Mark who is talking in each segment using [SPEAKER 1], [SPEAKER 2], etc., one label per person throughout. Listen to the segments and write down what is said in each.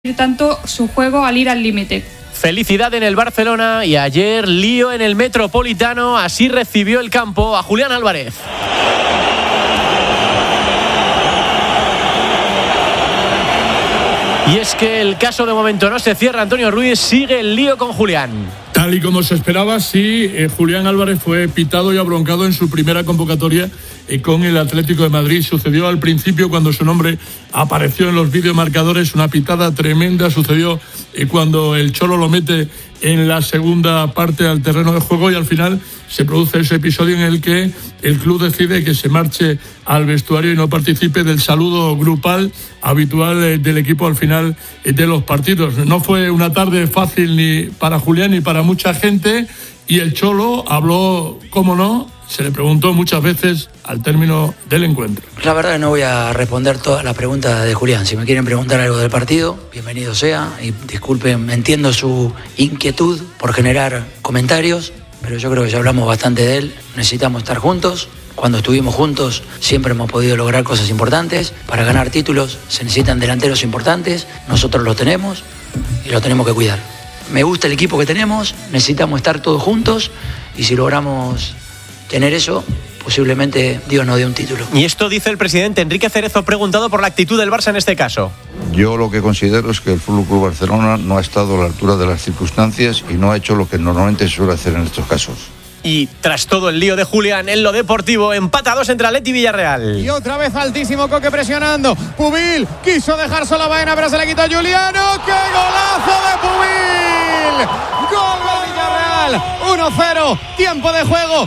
[SPEAKER 1] tanto su juego al ir al límite.
[SPEAKER 2] Felicidad en el Barcelona y ayer lío en el Metropolitano. Así recibió el campo a Julián Álvarez. Y es que el caso de momento no se cierra. Antonio Ruiz, sigue el lío con Julián.
[SPEAKER 3] Tal y como se esperaba, sí, Julián Álvarez fue pitado y abroncado en su primera convocatoria con el Atlético de Madrid. Sucedió al principio cuando su nombre apareció en los videomarcadores, una pitada tremenda. Sucedió cuando el Cholo lo mete en la segunda parte al terreno de juego y al final se produce ese episodio en el que el club decide que se marche al vestuario y no participe del saludo grupal habitual del equipo al final de los partidos. No fue una tarde fácil ni para Julián ni para mucha gente, y el Cholo habló, cómo no, se le preguntó muchas veces al término del encuentro.
[SPEAKER 4] La verdad que no voy a responder todas las preguntas de Julián. Si me quieren preguntar algo del partido, bienvenido sea. Y disculpen, entiendo su inquietud por generar comentarios, pero yo creo que ya hablamos bastante de él. Necesitamos estar juntos. Cuando estuvimos juntos siempre hemos podido lograr cosas importantes. Para ganar títulos se necesitan delanteros importantes. Nosotros los tenemos y los tenemos que cuidar. Me gusta el equipo que tenemos, necesitamos estar todos juntos y si logramos tener eso, posiblemente Dios nos dé un título.
[SPEAKER 2] Y esto dice el presidente Enrique Cerezo, preguntado por la actitud del Barça en este caso.
[SPEAKER 5] Yo lo que considero es que el FC Barcelona no ha estado a la altura de las circunstancias y no ha hecho lo que normalmente se suele hacer en estos casos.
[SPEAKER 2] Y tras todo el lío de Julián en lo deportivo, empatados entre Atleti y Villarreal.
[SPEAKER 6] Y otra vez altísimo Coque presionando. Pubil quiso dejar sola Baena, pero se le quitó Juliano. ¡Qué golazo de Pubil! ¡Gol de Villarreal! 1-0, tiempo de juego.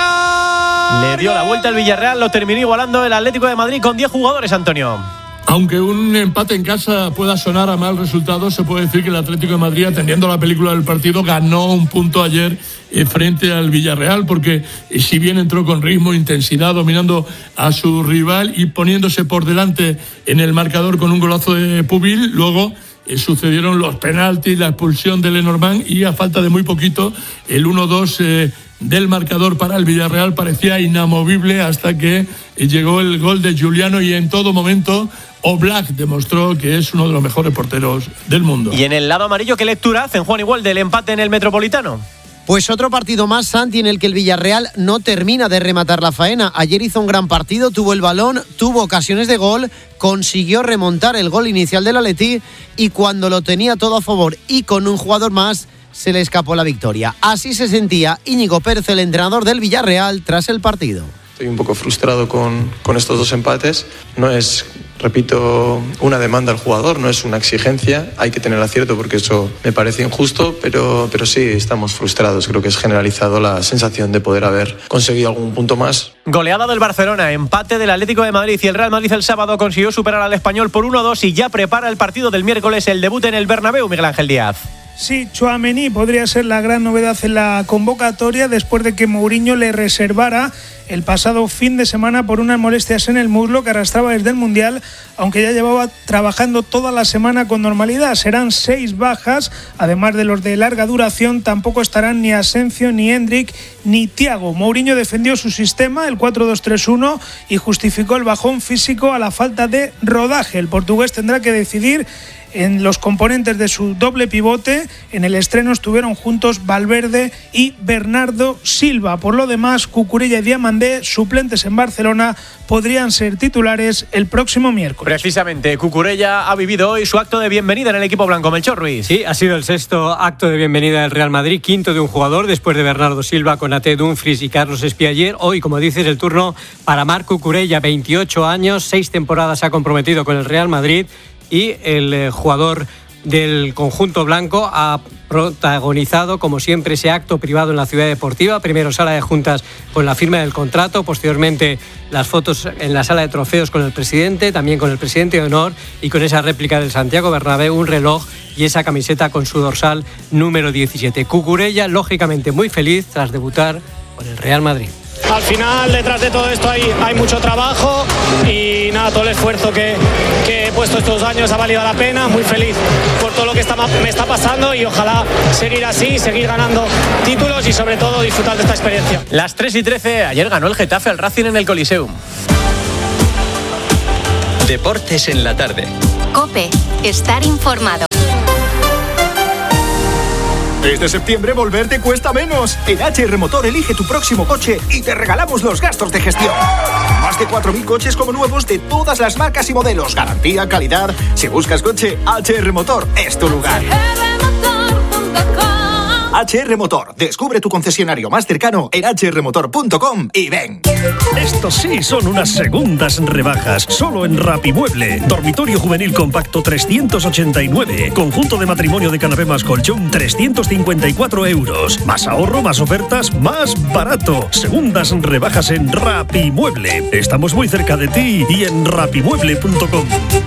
[SPEAKER 6] Gerard
[SPEAKER 2] le dio la vuelta al Villarreal, lo terminó igualando el Atlético de Madrid con 10 jugadores, Antonio.
[SPEAKER 3] Aunque un empate en casa pueda sonar a mal resultado, se puede decir que el Atlético de Madrid, atendiendo a la película del partido, ganó un punto ayer frente al Villarreal, porque si bien entró con ritmo, intensidad, dominando a su rival y poniéndose por delante en el marcador con un golazo de Pubil, luego sucedieron los penaltis, la expulsión de Lenormand y a falta de muy poquito el 1-2 del marcador para el Villarreal parecía inamovible hasta que llegó el gol de Juliano y en todo momento Oblak demostró que es uno de los mejores porteros del mundo.
[SPEAKER 2] Y en el lado amarillo, ¿qué lectura hacen, Juan, igual del empate en el Metropolitano?
[SPEAKER 7] Pues otro partido más, Santi, en el que el Villarreal no termina de rematar la faena. Ayer hizo un gran partido, tuvo el balón, tuvo ocasiones de gol, consiguió remontar el gol inicial del Atleti y cuando lo tenía todo a favor y con un jugador más, se le escapó la victoria. Así se sentía Íñigo Pérez, el entrenador del Villarreal, tras el partido.
[SPEAKER 8] Estoy un poco frustrado con estos dos empates. No es, repito, una demanda al jugador, no es una exigencia. Hay que tener acierto porque eso me parece injusto, pero sí estamos frustrados. Creo que es generalizado la sensación de poder haber conseguido algún punto más.
[SPEAKER 2] Goleada del Barcelona, empate del Atlético de Madrid y el Real Madrid el sábado consiguió superar al Español por 1-2 y ya prepara el partido del miércoles, el debut en el Bernabéu, Miguel Ángel Díaz.
[SPEAKER 9] Sí, Tchouaméni podría ser la gran novedad en la convocatoria después de que Mourinho le reservara el pasado fin de semana por unas molestias en el muslo que arrastraba desde el Mundial, aunque ya llevaba trabajando toda la semana con normalidad. Serán 6 bajas, además de los de larga duración, tampoco estarán ni Asensio, ni Hendrik, ni Thiago. Mourinho defendió su sistema, el 4-2-3-1, y justificó el bajón físico a la falta de rodaje. El portugués tendrá que decidir en los componentes de su doble pivote. En el estreno estuvieron juntos Valverde y Bernardo Silva. Por lo demás, Cucurella y Diamandé, suplentes en Barcelona, podrían ser titulares el próximo miércoles.
[SPEAKER 2] Precisamente, Cucurella ha vivido hoy su acto de bienvenida en el equipo blanco. Melchor Ruiz.
[SPEAKER 10] Sí, ha sido el 6º acto de bienvenida del Real Madrid, 5º de un jugador, después de Bernardo Silva, Konaté, Dumfries y Carlos Espialler. Hoy, como dices, el turno para Marc Cucurella, 28 años, 6 temporadas ha comprometido con el Real Madrid. Y el jugador del conjunto blanco ha protagonizado, como siempre, ese acto privado en la ciudad deportiva. Primero sala de juntas con la firma del contrato, posteriormente las fotos en la sala de trofeos con el presidente, también con el presidente de honor y con esa réplica del Santiago Bernabéu, un reloj y esa camiseta con su dorsal número 17. Cucurella, lógicamente, muy feliz tras debutar con el Real Madrid.
[SPEAKER 11] Al final, detrás de todo esto hay mucho trabajo y nada, todo el esfuerzo que he puesto estos años ha valido la pena. Muy feliz por todo lo que me está pasando y ojalá seguir así, seguir ganando títulos y sobre todo disfrutar de esta experiencia.
[SPEAKER 2] Las 3:13, ayer ganó el Getafe al Racing en el Coliseum.
[SPEAKER 12] Deportes en la tarde. COPE. Estar informado.
[SPEAKER 13] Este septiembre volver te cuesta menos. En HR Motor elige tu próximo coche y te regalamos los gastos de gestión. Más de 4.000 coches como nuevos de todas las marcas y modelos. Garantía, calidad. Si buscas coche, HR Motor es tu lugar. HR Motor. Descubre tu concesionario más cercano en hrmotor.com y ven.
[SPEAKER 14] Estos sí son unas segundas rebajas. Solo en Rapimueble. Dormitorio juvenil compacto 389. Conjunto de matrimonio de canapé más colchón 354 euros. Más ahorro, más ofertas, más barato. Segundas rebajas en Rapimueble. Estamos muy cerca de ti y en rapimueble.com.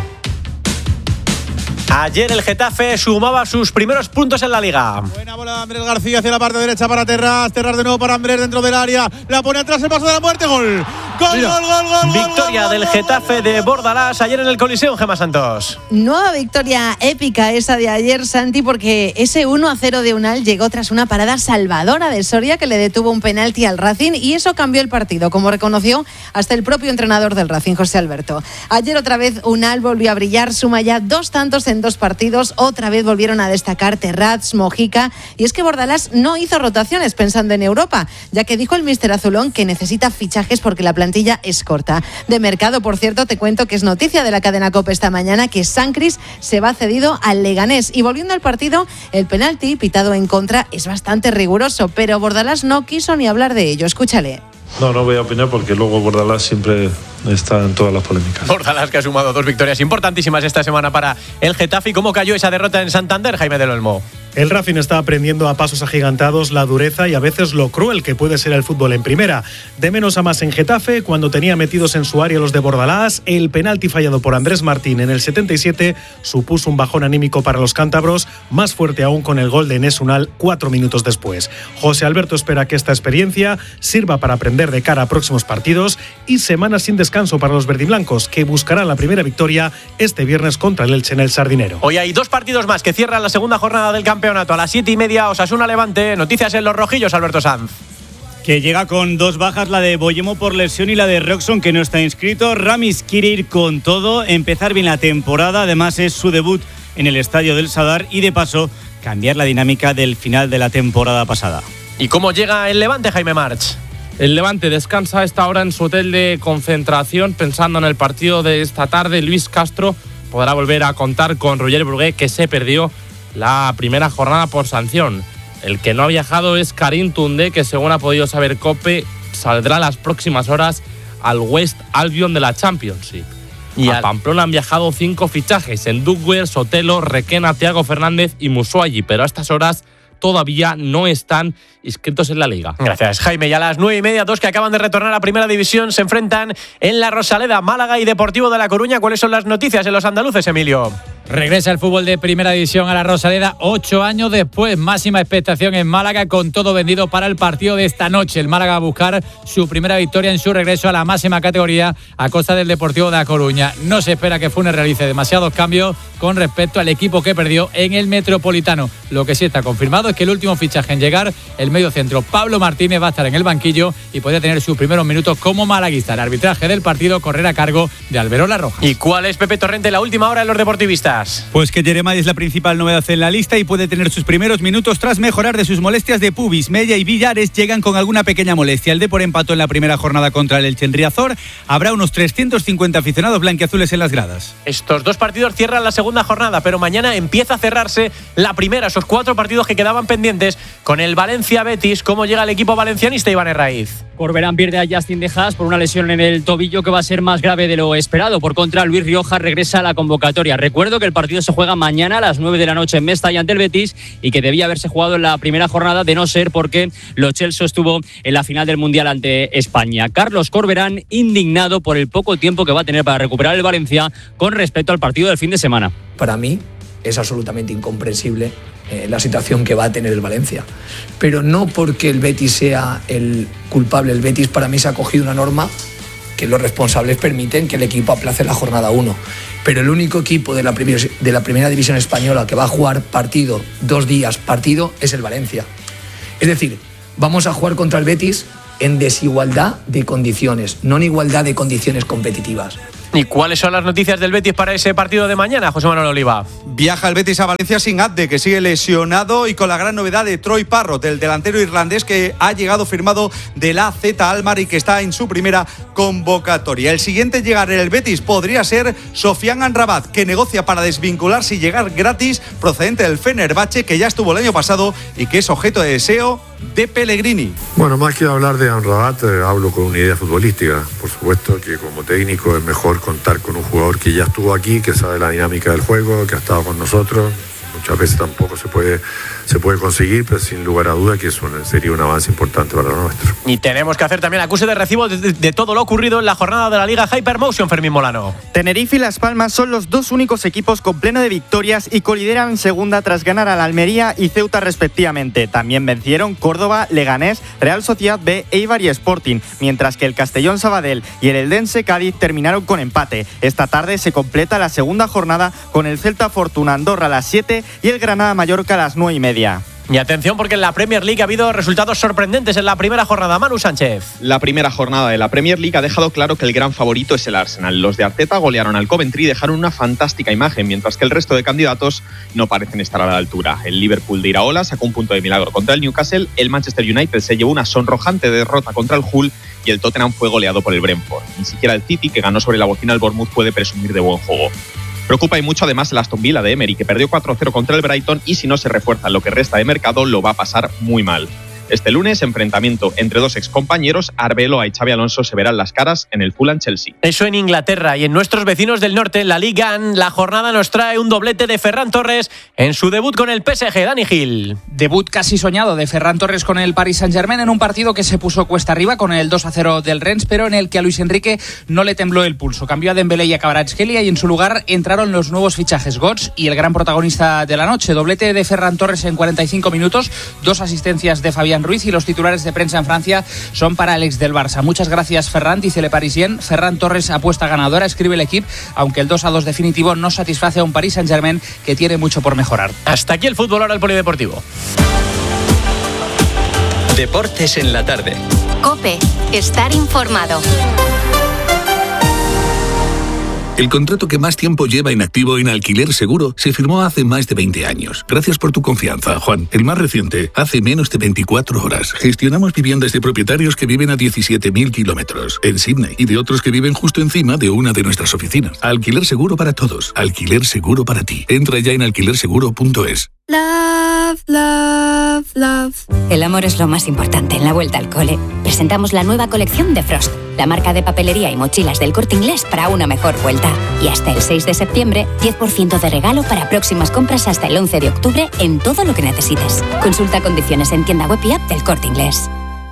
[SPEAKER 2] Ayer el Getafe sumaba sus primeros puntos en la Liga.
[SPEAKER 6] Buena bola de Andrés García hacia la parte derecha para Terrás. Terrás de nuevo para Andrés dentro del área. La pone atrás, el paso de la muerte. Gol. Gol.
[SPEAKER 2] Victoria del Getafe de Bordalás ayer en el Coliseum, Gemma Santos.
[SPEAKER 15] Nueva victoria épica esa de ayer, Santi, porque ese 1-0 de Unal llegó tras una parada salvadora de Soria que le detuvo un penalti al Racing y eso cambió el partido, como reconoció hasta el propio entrenador del Racing, José Alberto. Ayer otra vez Unal volvió a brillar, suma ya 2 tantos en 2 partidos. Otra vez volvieron a destacar Terrats, Mojica, y es que Bordalás no hizo rotaciones pensando en Europa, ya que dijo el míster azulón que necesita fichajes porque la plantilla es corta. De mercado, por cierto, te cuento que es noticia de la cadena COPE esta mañana que Sancris se va cedido al Leganés. Y volviendo al partido, el penalti pitado en contra es bastante riguroso, pero Bordalás no quiso ni hablar de ello. Escúchale.
[SPEAKER 16] No voy a opinar porque luego Bordalás siempre está en todas las polémicas.
[SPEAKER 2] Bordalás, que ha sumado 2 victorias importantísimas esta semana para el Getafe. ¿Y cómo cayó esa derrota en Santander, Jaime del Olmo?
[SPEAKER 17] El Racing está aprendiendo a pasos agigantados la dureza y a veces lo cruel que puede ser el fútbol en primera. De menos a más en Getafe, cuando tenía metidos en su área los de Bordalás, el penalti fallado por Andrés Martín en el 77 supuso un bajón anímico para los cántabros, más fuerte aún con el gol de Enes Unal 4 minutos después. José Alberto espera que esta experiencia sirva para aprender de cara a próximos partidos y semanas sin descanso para los verdiblancos, que buscarán la primera victoria este viernes contra el Elche en el Sardinero.
[SPEAKER 2] Hoy hay 2 partidos más que cierran la segunda jornada del campeonato. A las 7:30, Osasuna Levante. Noticias en los rojillos, Alberto Sanz.
[SPEAKER 18] Que llega con 2 bajas, la de Boyemo por lesión y la de Roxon, que no está inscrito. Ramis quiere ir con todo, empezar bien la temporada. Además es su debut en el Estadio del Sadar y de paso cambiar la dinámica del final de la temporada pasada.
[SPEAKER 2] ¿Y cómo llega el Levante, Jaime March?
[SPEAKER 19] El Levante descansa a esta hora en su hotel de concentración pensando en el partido de esta tarde. Luis Castro podrá volver a contar con Roger Brugué, que se perdió la primera jornada por sanción. El que no ha viajado es Karim Toundé, que según ha podido saber COPE saldrá las próximas horas al West Albion de la Championship. Y a Pamplona han viajado 5 fichajes: en Duguer, Sotelo, Requena, Thiago Fernández y Musuayi, pero a estas horas todavía no están inscritos en la Liga.
[SPEAKER 2] Gracias, Jaime. Y a las 9:30, 2 que acaban de retornar a Primera División se enfrentan en la Rosaleda, Málaga y Deportivo de La Coruña. ¿Cuáles son las noticias en los andaluces, Emilio?
[SPEAKER 20] Regresa el fútbol de Primera División a la Rosaleda 8 años después. Máxima expectación en Málaga, con todo vendido para el partido de esta noche. El Málaga va a buscar su primera victoria en su regreso a la máxima categoría a costa del Deportivo de La Coruña. No se espera que Funes realice demasiados cambios con respecto al equipo que perdió en el Metropolitano. Lo que sí está confirmado es que el último fichaje en llegar, el mediocentro Pablo Martínez, va a estar en el banquillo y puede tener sus primeros minutos como malaguista. El arbitraje del partido correrá a cargo de Alberola Rojas.
[SPEAKER 2] ¿Y cuál es, Pepe Torrente, la última hora de los deportivistas?
[SPEAKER 18] Pues que Jeremai es la principal novedad en la lista y puede tener sus primeros minutos tras mejorar de sus molestias de pubis. Mella y Villares llegan con alguna pequeña molestia. El Depor empató en la primera jornada contra el Elche en Riazor. Habrá unos 350 aficionados blanquiazules en las gradas.
[SPEAKER 2] Estos 2 partidos cierran la segunda jornada, pero mañana empieza a cerrarse la primera. Esos 4 partidos que quedaban pendientes con el Valencia-Betis. ¿Cómo llega el equipo valencianista, Iván Herraiz?
[SPEAKER 21] Corberán pierde a Justin de Haas por una lesión en el tobillo que va a ser más grave de lo esperado. Por contra, Luis Rioja regresa a la convocatoria. Recuerdo que el partido se juega mañana a las 9 de la noche en Mestalla ante el Betis y que debía haberse jugado en la primera jornada, de no ser porque Lo Celso estuvo en la final del Mundial ante España. Carlos Corberán indignado por el poco tiempo que va a tener para recuperar el Valencia con respecto al partido del fin de semana.
[SPEAKER 22] Para mí es absolutamente incomprensible la situación que va a tener el Valencia, pero no porque el Betis sea el culpable. El Betis, para mí, se ha cogido una norma que los responsables permiten que el equipo aplace la jornada 1, pero el único equipo de la primera división española que va a jugar partido 2 días partido es el Valencia. Es decir, vamos a jugar contra el Betis en desigualdad de condiciones, no en igualdad de condiciones competitivas.
[SPEAKER 2] ¿Y cuáles son las noticias del Betis para ese partido de mañana, José Manuel Oliva?
[SPEAKER 1] Viaja el Betis a Valencia sin Abde, que sigue lesionado, y con la gran novedad de Troy Parrott, el delantero irlandés que ha llegado firmado del AZ Alkmaar y que está en su primera convocatoria. El siguiente en llegar en el Betis podría ser Sofiane Amrabat, que negocia para desvincularse y llegar gratis, procedente del Fenerbahce, que ya estuvo el año pasado y que es objeto de deseo de Pellegrini.
[SPEAKER 4] Bueno, más que hablar de Amrabat, hablo con una idea futbolística. Por supuesto que como técnico es mejor contar con un jugador que ya estuvo aquí, que sabe la dinámica del juego, que ha estado con nosotros. Muchas veces tampoco se puede conseguir, pero sin lugar a duda que eso sería un avance importante para lo nuestro.
[SPEAKER 2] Y tenemos que hacer también acuse de recibo de todo lo ocurrido en la jornada de la Liga Hypermotion, Fermín Molano.
[SPEAKER 23] Tenerife y Las Palmas son los dos únicos equipos con pleno de victorias y colideran en segunda tras ganar a la Almería y Ceuta respectivamente. También vencieron Córdoba, Leganés, Real Sociedad B, Eibar y Sporting, mientras que el Castellón Sabadell y el Eldense Cádiz terminaron con empate. Esta tarde se completa la segunda jornada con el Celta Fortuna Andorra a las 7 y el Granada Mallorca a las 9:30.
[SPEAKER 2] Y atención, porque en la Premier League ha habido resultados sorprendentes en la primera jornada. Manu Sánchez.
[SPEAKER 24] La primera jornada de la Premier League ha dejado claro que el gran favorito es el Arsenal. Los de Arteta golearon al Coventry y dejaron una fantástica imagen, mientras que el resto de candidatos no parecen estar a la altura. El Liverpool de Iraola sacó un punto de milagro contra el Newcastle, el Manchester United se llevó una sonrojante derrota contra el Hull y el Tottenham fue goleado por el Brentford. Ni siquiera el City, que ganó sobre la bocina al Bournemouth, puede presumir de buen juego. Preocupa y mucho además el Aston Villa de Emery, que perdió 4-0 contra el Brighton y si no se refuerza lo que resta de mercado lo va a pasar muy mal. Este lunes, enfrentamiento entre dos excompañeros, Arbeloa y Xabi Alonso se verán las caras en el Fulham-Chelsea.
[SPEAKER 2] Eso en Inglaterra, y en nuestros vecinos del norte, en la Liga 1, la jornada nos trae un doblete de Ferran Torres en su debut con el PSG. Dani Gil.
[SPEAKER 25] Debut casi soñado de Ferran Torres con el Paris Saint-Germain en un partido que se puso cuesta arriba con el 2-0 del Rennes, pero en el que a Luis Enrique no le tembló el pulso. Cambió a Dembélé y a Kvaratskhelia y en su lugar entraron los nuevos fichajes Götze y el gran protagonista de la noche. Doblete de Ferran Torres en 45 minutos, 2 asistencias de Fabián Ruiz y los titulares de prensa en Francia son para el ex del Barça. Muchas gracias, Ferran, dice Le Parisien. Ferran Torres apuesta ganadora, escribe el equipo, aunque el 2-2 definitivo no satisface a un Paris Saint-Germain que tiene mucho por mejorar.
[SPEAKER 2] Hasta aquí el fútbol, ahora el polideportivo.
[SPEAKER 26] Deportes en la tarde.
[SPEAKER 12] COPE, estar informado.
[SPEAKER 27] El contrato que más tiempo lleva inactivo en Alquiler Seguro se firmó hace más de 20 años. Gracias por tu confianza, Juan. El más reciente, hace menos de 24 horas. Gestionamos viviendas de propietarios que viven a 17.000 kilómetros en Sydney y de otros que viven justo encima de una de nuestras oficinas. Alquiler Seguro para todos. Alquiler Seguro para ti. Entra ya en alquilerseguro.es.
[SPEAKER 28] Love, love, love. El amor es lo más importante en la vuelta al cole. Presentamos la nueva colección de Frost, la marca de papelería y mochilas del Corte Inglés para una mejor vuelta. Y hasta el 6 de septiembre, 10% de regalo para próximas compras hasta el 11 de octubre en todo lo que necesites. Consulta condiciones en tienda web y app del Corte Inglés.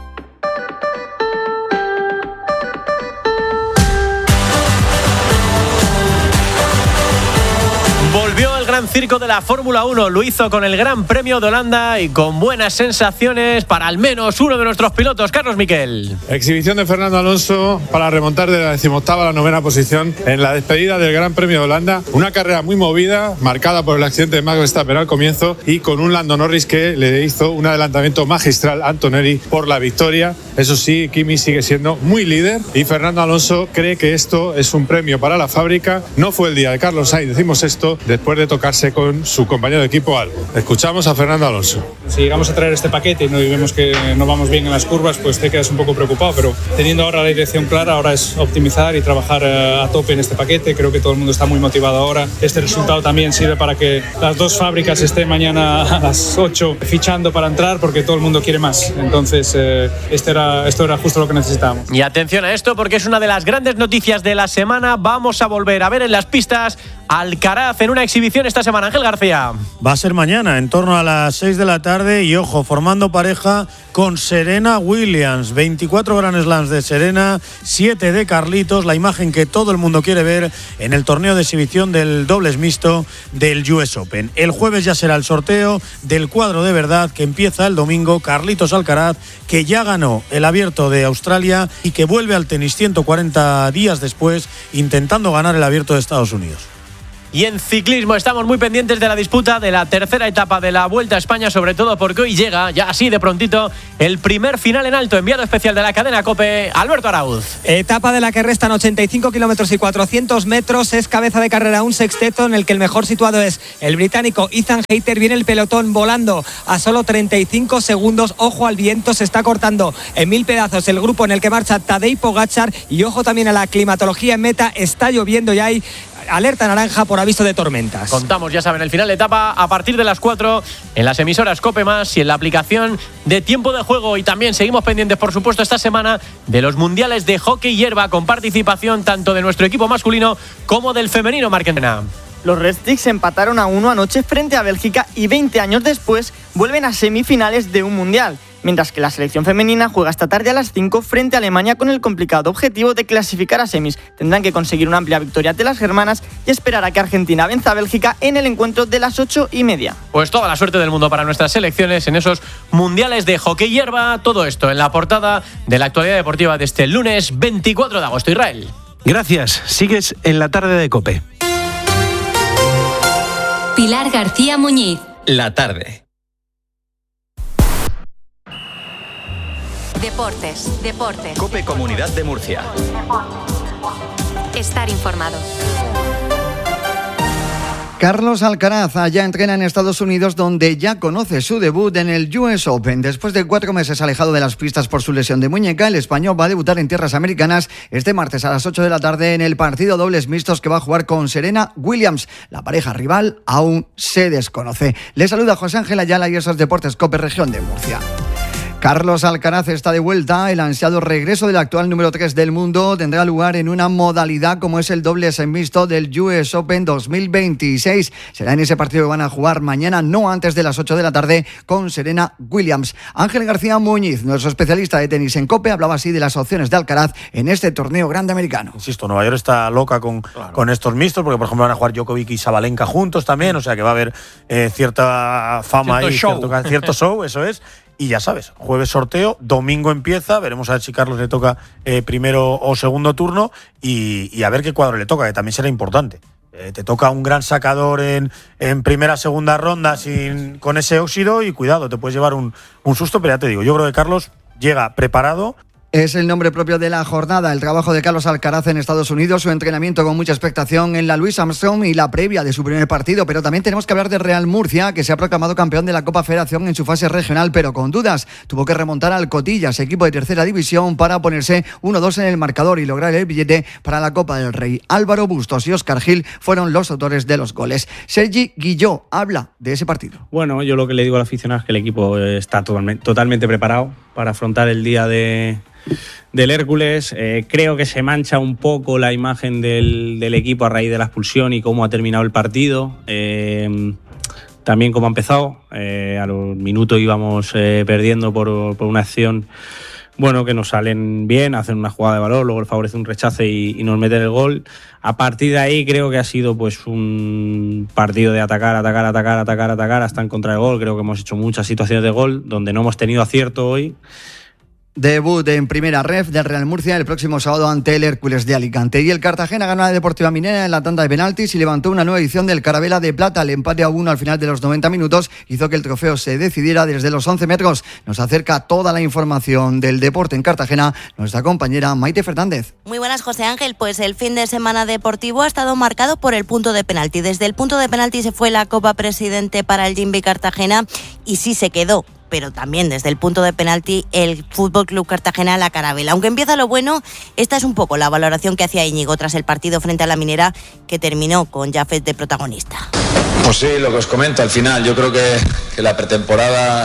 [SPEAKER 2] Volvió el gran circo de la Fórmula 1, lo hizo con el Gran Premio de Holanda y con buenas sensaciones para al menos uno de nuestros pilotos, Carlos Miquel.
[SPEAKER 29] Exhibición de Fernando Alonso para remontar de la 18ª a la 9ª posición en la despedida del Gran Premio de Holanda. Una carrera muy movida, marcada por el accidente de Max Verstappen al comienzo y con un Lando Norris que le hizo un adelantamiento magistral a Antonelli por la victoria. Eso sí, Kimi sigue siendo muy líder y Fernando Alonso cree que esto es un premio para la fábrica. No fue el día de Carlos Sainz, decimos esto, después de tocarse con su compañero de equipo Albon. Escuchamos a Fernando Alonso.
[SPEAKER 30] Si llegamos a traer este paquete y vemos que no vamos bien en las curvas, pues te quedas un poco preocupado, pero teniendo ahora la dirección clara, ahora es optimizar y trabajar a tope en este paquete. Creo que todo el mundo está muy motivado ahora. Este resultado también sirve para que las dos fábricas estén mañana a las 8 fichando para entrar, porque todo el mundo quiere más. Entonces esto era justo lo que necesitábamos.
[SPEAKER 2] Y atención a esto, porque es una de las grandes noticias de la semana. Vamos a volver a ver en las pistas Alcaraz en una exhibición esta semana. Ángel García.
[SPEAKER 31] Va a ser mañana, en torno a las 6 de la tarde, y ojo, formando pareja con Serena Williams. 24 Grand Slams de Serena, 7 de Carlitos, la imagen que todo el mundo quiere ver en el torneo de exhibición del dobles mixto del US Open. El jueves ya será el sorteo del cuadro de verdad, que empieza el domingo. Carlitos Alcaraz, que ya ganó el Abierto de Australia y que vuelve al tenis 140 días después, intentando ganar el Abierto de Estados Unidos.
[SPEAKER 2] Y en ciclismo estamos muy pendientes de la disputa de la tercera etapa de la Vuelta a España, sobre todo porque hoy llega, ya así de prontito, el primer final en alto. Enviado especial de la cadena COPE, Alberto Arauz.
[SPEAKER 3] Etapa de la que restan 85 kilómetros y 400 metros. Es cabeza de carrera un sexteto en el que el mejor situado es el británico Ethan Hayter. Viene el pelotón volando a solo 35 segundos. Ojo al viento, se está cortando en 1000 pedazos el grupo en el que marcha Tadej Pogačar. Y ojo también a la climatología en meta. Está lloviendo y hay alerta naranja por aviso de tormentas.
[SPEAKER 2] Contamos, ya saben, el final de etapa a partir de las 4 en las emisoras COPE Más y en la aplicación de Tiempo de Juego. Y también seguimos pendientes, por supuesto, esta semana de los mundiales de hockey hierba, con participación tanto de nuestro equipo masculino como del femenino. Marquena.
[SPEAKER 23] Los Red Sticks empataron a 1 anoche frente a Bélgica y 20 años después vuelven a semifinales de un mundial. Mientras que la selección femenina juega esta tarde a las 5 frente a Alemania con el complicado objetivo de clasificar a semis. Tendrán que conseguir una amplia victoria ante las germanas y esperar a que Argentina venza a Bélgica en el encuentro de las 8:30.
[SPEAKER 2] Pues toda la suerte del mundo para nuestras selecciones en esos mundiales de hockey hierba. Todo esto en la portada de la actualidad deportiva de este lunes 24 de agosto. Israel.
[SPEAKER 5] Gracias. Sigues en la tarde de COPE.
[SPEAKER 12] Pilar García Muñiz.
[SPEAKER 26] La tarde.
[SPEAKER 12] Deportes.
[SPEAKER 26] COPE Comunidad de Murcia.
[SPEAKER 12] Estar informado.
[SPEAKER 6] Carlos Alcaraz ya entrena en Estados Unidos, donde ya conoce su debut en el US Open. Después de 4 meses alejado de las pistas por su lesión de muñeca, el español va a debutar en tierras americanas este martes a las 8 de la tarde en el partido dobles mixtos que va a jugar con Serena Williams. La pareja rival aún se desconoce. Le saluda José Ángel Ayala y esos Deportes COPE Región de Murcia. Carlos Alcaraz está de vuelta. El ansiado regreso del actual número 3 del mundo tendrá lugar en una modalidad como es el dobles mixto del US Open 2026. Será en ese partido que van a jugar mañana, no antes de las 8 de la tarde, con Serena Williams. Ángel García Muñiz, nuestro especialista de tenis en COPE, hablaba así de las opciones de Alcaraz en este torneo grande americano.
[SPEAKER 31] Insisto, Nueva York está loca con estos mixtos, porque por ejemplo van a jugar Djokovic y Sabalenka juntos también, o sea que va a haber cierta fama cierto show, eso es. Y ya sabes, jueves sorteo, domingo empieza, veremos a ver si Carlos le toca primero o segundo turno y a ver qué cuadro le toca, que también será importante. Te toca un gran sacador en primera, segunda ronda con ese óxido y cuidado, te puedes llevar un susto, pero ya te digo, yo creo que Carlos llega preparado.
[SPEAKER 6] Es el nombre propio de la jornada, el trabajo de Carlos Alcaraz en Estados Unidos, su entrenamiento con mucha expectación en la Louis Armstrong y la previa de su primer partido. Pero también tenemos que hablar de Real Murcia, que se ha proclamado campeón de la Copa Federación en su fase regional, pero con dudas. Tuvo que remontar al Cotillas, equipo de tercera división, para ponerse 1-2 en el marcador y lograr el billete para la Copa del Rey. Álvaro Bustos y Óscar Gil fueron los autores de los goles. Sergi Guilló habla de ese partido.
[SPEAKER 7] Bueno, yo lo que le digo al aficionado es que el equipo está totalmente preparado para afrontar el día del Hércules. Creo que se mancha un poco la imagen del equipo a raíz de la expulsión y cómo ha terminado el partido. También cómo ha empezado. A los minutos íbamos perdiendo por una acción que nos salen bien, hacen una jugada de valor, luego favorece un rechace y nos meten el gol. A partir de ahí creo que ha sido pues un partido de atacar hasta encontrar el gol. Creo que hemos hecho muchas situaciones de gol donde no hemos tenido acierto hoy.
[SPEAKER 6] Debut en primera ref del Real Murcia el próximo sábado ante el Hércules de Alicante. Y el Cartagena ganó a la Deportiva Minera en la tanda de penaltis y levantó una nueva edición del Carabela de Plata. El empate a 1 al final de los 90 minutos hizo que el trofeo se decidiera desde los 11 metros. Nos acerca toda la información del deporte en Cartagena nuestra compañera Maite Fernández.
[SPEAKER 8] Muy buenas, José Ángel. Pues el fin de semana deportivo ha estado marcado por el punto de penalti. Desde el punto de penalti se fue la Copa Presidente para el Jimby Cartagena y sí se quedó. Pero también desde el punto de penalti el Fútbol Club Cartagena la Carabela. Aunque empieza lo bueno, esta es un poco la valoración que hacía Íñigo tras el partido frente a la Minera, que terminó con Jafet de protagonista.
[SPEAKER 9] Pues sí, lo que os comento al final, yo creo que la pretemporada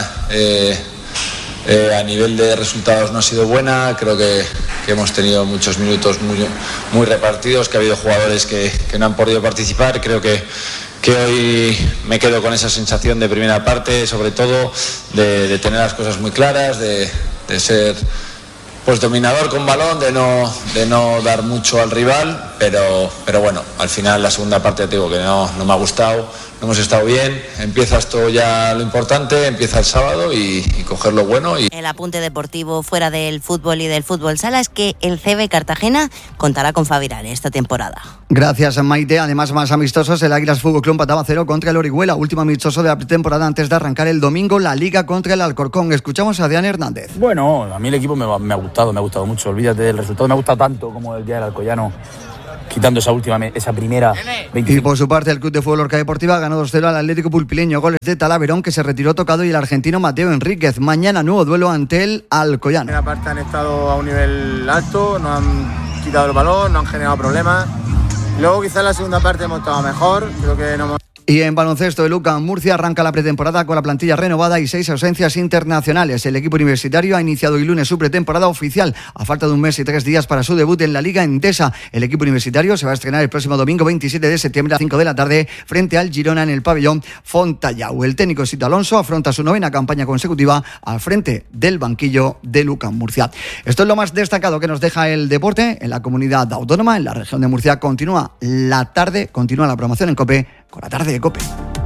[SPEAKER 9] a nivel de resultados no ha sido buena. Creo que hemos tenido muchos minutos muy repartidos, que ha habido jugadores que no han podido participar. Creo que hoy me quedo con esa sensación de primera parte, sobre todo de tener las cosas muy claras, de ser pues dominador con balón, de no dar mucho al rival, pero bueno, al final la segunda parte te digo que no me ha gustado. hemos estado bien. Empieza esto ya lo importante, empieza el sábado y coger lo bueno.
[SPEAKER 8] El apunte deportivo fuera del fútbol y del fútbol sala es que el CB Cartagena contará con Fabiral esta temporada.
[SPEAKER 6] Gracias, Maite. Además, más amistosos, el Águilas Fútbol Club empataba 0 contra el Orihuela, último amistoso de la pretemporada antes de arrancar el domingo la Liga contra el Alcorcón. Escuchamos a Adrián Hernández.
[SPEAKER 10] Bueno, a mí el equipo me ha gustado mucho. Olvídate del resultado, me ha gustado tanto como el día del Alcoyano, quitando esa primera 25.
[SPEAKER 6] Y por su parte, el Club de Fútbol Lorca Deportiva ganó 2-0 al Atlético Pulpileño, goles de Talaverón, que se retiró tocado, y el argentino Mateo Enríquez. Mañana nuevo duelo ante el Alcoyano.
[SPEAKER 11] En la parte han estado a un nivel alto, no han quitado el balón, no han generado problemas. Luego quizás en la segunda parte hemos estado mejor, creo que no hemos...
[SPEAKER 6] Y en baloncesto, el UCAM Murcia arranca la pretemporada con la plantilla renovada y 6 ausencias internacionales. El equipo universitario ha iniciado hoy lunes su pretemporada oficial, a falta de un mes y 3 días para su debut en la Liga Endesa. El equipo universitario se va a estrenar el próximo domingo 27 de septiembre a 5 de la tarde frente al Girona en el pabellón Fontallau. El técnico Sito Alonso afronta su 9ª campaña consecutiva al frente del banquillo del UCAM Murcia. Esto es lo más destacado que nos deja el deporte en la comunidad autónoma. En la región de Murcia continúa la promoción en COPE con la tarde de COPE.